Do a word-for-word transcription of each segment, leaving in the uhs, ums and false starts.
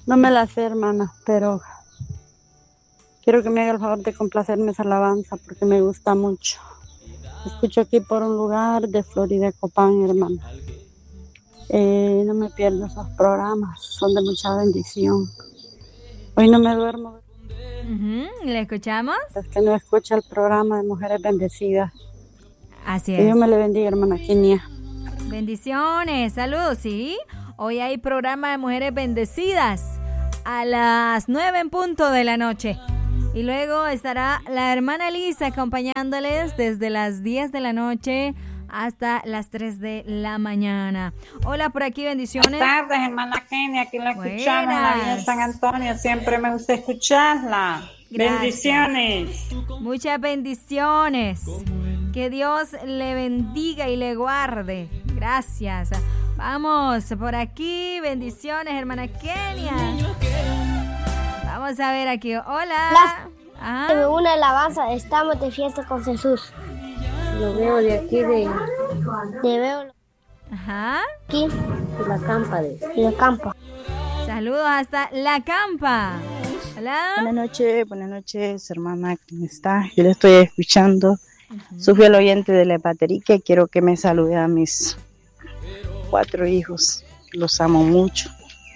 No me la sé, hermana, pero quiero que me haga el favor de complacerme esa alabanza porque me gusta mucho. Escucho aquí por un lugar de Florida, Copán, hermana. Eh, no me pierdo esos programas, son de mucha bendición. Hoy no me duermo. Uh-huh. ¿Le escuchamos? Es que no escucha el programa de Mujeres Bendecidas. Así es. Que Dios me le bendiga, hermana Kenia. Bendiciones, saludos, ¿sí? Hoy hay programa de Mujeres Bendecidas a las nueve en punto de la noche. Y luego estará la hermana Elisa acompañándoles desde las diez de la noche hasta las tres de la mañana. Hola, por aquí, bendiciones. Buenas tardes, hermana Kenia, aquí la escuchamos en la Villa de San Antonio. Siempre me gusta escucharla. Gracias. Bendiciones. Muchas bendiciones. Que Dios le bendiga y le guarde. Gracias. Vamos, por aquí, bendiciones, hermana Kenia. Vamos a ver aquí. Hola. Ah. Una alabanza, estamos de fiesta con Jesús. Lo veo de aquí de... Te veo... Ajá. Aquí. De la campa. De... De la campa. Saludos hasta La Campa. Hola. Buenas noches, buenas noches, hermana, ¿cómo está? Yo le estoy escuchando. Uh-huh. Soy fiel oyente de la Paterique. Quiero que me salude a mis cuatro hijos. Los amo mucho.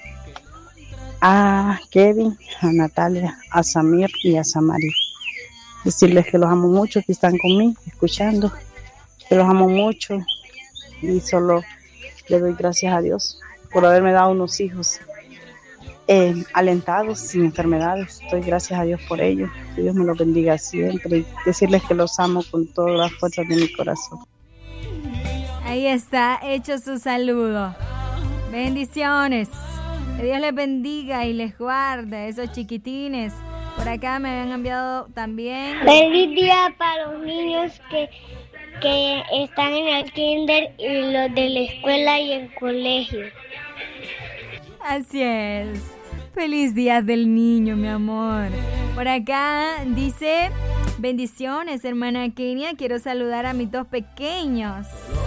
A Kevin, a Natalia, a Samir y a Samari. Decirles que los amo mucho, que están conmigo, escuchando. Que los amo mucho. Y solo le doy gracias a Dios por haberme dado unos hijos eh, alentados, sin enfermedades. Doy gracias a Dios por ello. Que Dios me los bendiga siempre. Y decirles que los amo con todas las fuerzas de mi corazón. Ahí está, hecho su saludo. Bendiciones. Que Dios les bendiga y les guarde esos chiquitines. Por acá me habían enviado también. Feliz día para los niños que, que están en el kinder y los de la escuela y el colegio. Así es. Feliz día del niño, mi amor. Por acá dice, bendiciones, hermana Kenia. Quiero saludar a mis dos pequeños.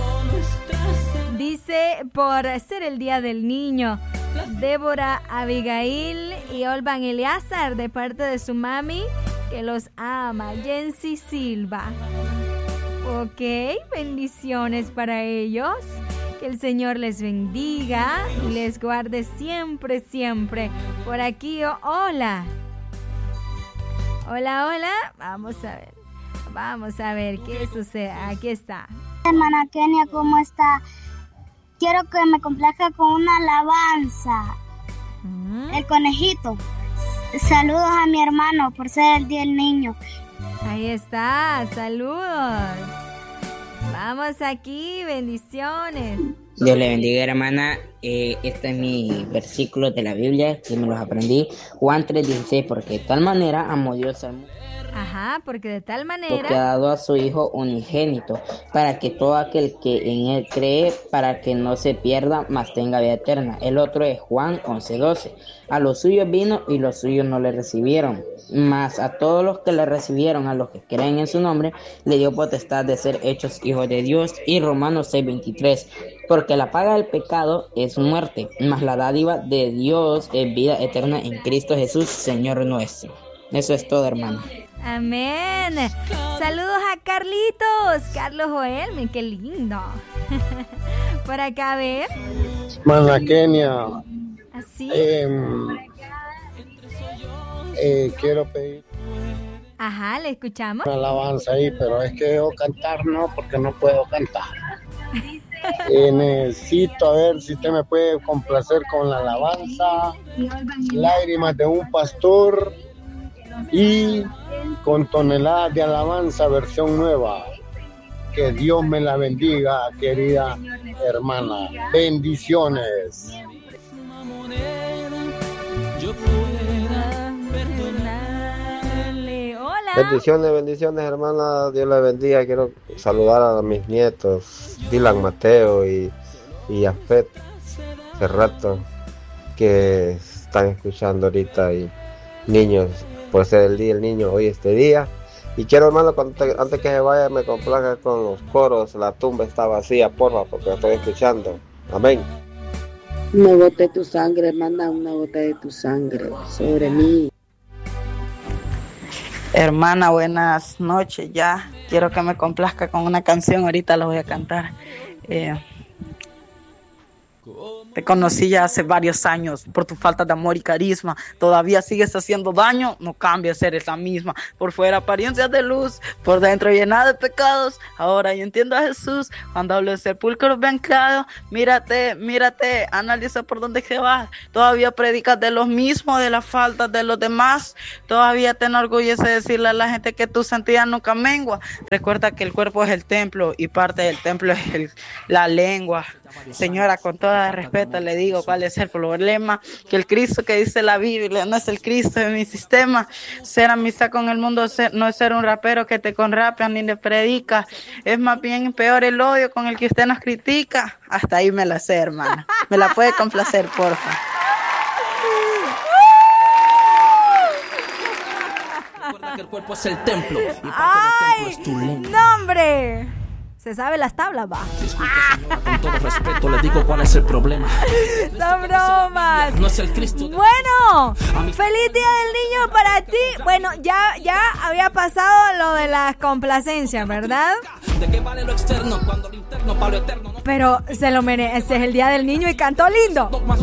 Dice, por ser el día del niño, Débora Abigail y Olvan Eleazar, de parte de su mami, que los ama, Jensi Silva. Ok, bendiciones para ellos. Que el Señor les bendiga y les guarde siempre, siempre. Por aquí, oh, hola. Hola, hola. Vamos a ver. Vamos a ver qué sucede. Aquí está. Hermana Kenia, ¿cómo está? Quiero que me complazca con una alabanza. ¿Mm? El conejito. Saludos a mi hermano por ser el día del niño. Ahí está, saludos. Vamos aquí, bendiciones. Dios le bendiga, hermana. Eh, este es mi versículo de la Biblia, que me los aprendí. Juan tres dieciséis, porque de tal manera amó Dios al mundo. Ajá, porque de tal manera que ha dado a su Hijo unigénito, para que todo aquel que en él cree, para que no se pierda, mas tenga vida eterna. El otro es Juan once doce. A los suyos vino y los suyos no le recibieron, mas a todos los que le recibieron, a los que creen en su nombre, le dio potestad de ser hechos hijos de Dios. Y Romanos seis veintitrés. Porque la paga del pecado es muerte, mas la dádiva de Dios es vida eterna en Cristo Jesús, Señor nuestro. Eso es todo, hermano. Amén. Saludos a Carlitos, Carlos Joel, qué lindo. Por acá, a ver. Hermana Kenia. Así. Eh, eh, quiero pedir. Ajá, le escuchamos. Una alabanza ahí, pero es que yo cantar no, porque no puedo cantar. Eh, necesito a ver si usted me puede complacer con la alabanza Lágrimas de un pastor y con toneladas de alabanza versión nueva. Que Dios me la bendiga, querida hermana. Bendiciones. Hola. Bendiciones, bendiciones, hermana. Dios la bendiga. Quiero saludar a mis nietos, Dylan Mateo y, y Afet hace rato, que están escuchando ahorita, y niños, por ser el día del niño hoy este día. Y quiero, hermano, cuando te, antes que se vaya, me complaca con los coros. La tumba está vacía, porfa, porque estoy escuchando. Amén. No bote tu sangre, manda una gota de tu sangre sobre mí. Hermana, buenas noches. Ya quiero que me complazca con una canción. Ahorita la voy a cantar. Eh, te conocí ya hace varios años por tu falta de amor y carisma. Todavía sigues haciendo daño, no cambies, eres la misma. Por fuera apariencia de luz, por dentro llena de pecados. Ahora yo entiendo a Jesús cuando hablo de sepulcro bien claro. Mírate, mírate, analiza por dónde se va. Todavía predicas de los mismos, de las faltas de los demás. Todavía te enorgullece decirle a la gente que tu santidad nunca mengua. Recuerda que el cuerpo es el templo y parte del templo es el, la lengua. Señora, con todo respeto le digo cuál es el problema, que el Cristo que dice la Biblia no es el Cristo de mi sistema. Ser amistad con el mundo no es ser un rapero que te conrapea ni le predica, es más bien peor el odio con el que usted nos critica. Hasta ahí me la sé, hermana. Me la puede complacer, porfa. Recuerda que el cuerpo es el templo y parte ¡ay! del templo es tu lengua. ¡No, hombre! Se sabe las tablas, va. Disculpe, señora, con todo respeto le digo cuál es el problema. Son bromas. No es el Cristo. Bueno, feliz día del niño para ti. Bueno, ya, ya había pasado lo de las complacencias, ¿verdad? ¿De qué vale lo externo cuando lo interno para lo eterno? Pero se lo merece, es el día del niño y cantó lindo.